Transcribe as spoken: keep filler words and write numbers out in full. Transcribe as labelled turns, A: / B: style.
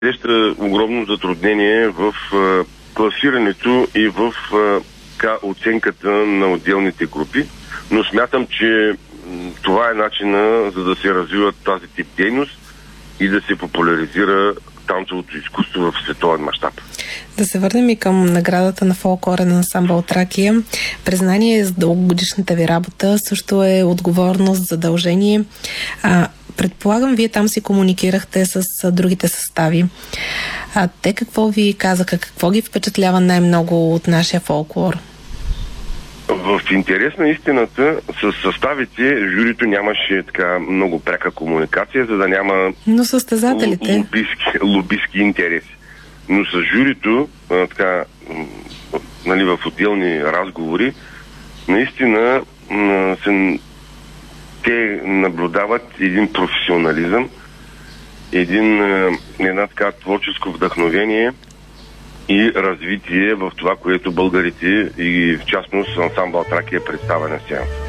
A: среща огромно затруднение в а, класирането и в а, така, оценката на отделните групи, но смятам, че м, това е начина за да се развива тази тип дейност и да се популяризира танцовото изкуство в световен мащаб.
B: Да се върнем и към наградата на фолклорен ансамбъл Тракия. Признание за дългогодишната ви работа също е отговорност, задължение. А, предполагам, вие там си комуникирахте с а, другите състави. А те какво ви казаха? Какво ги впечатлява най-много от нашия фолклор?
A: В интерес на истината, с съставите журито нямаше така много пряка комуникация, за да няма
B: Но състезателите
A: лобистки, лобистки интереси. Но с журито, а, така, нали, в отделни разговори, наистина а, се, те наблюдават един професионализъм, един, а, една така творческо вдъхновение и развитие в това, което българите и в частност ансамбъл Тракия представя на сцена.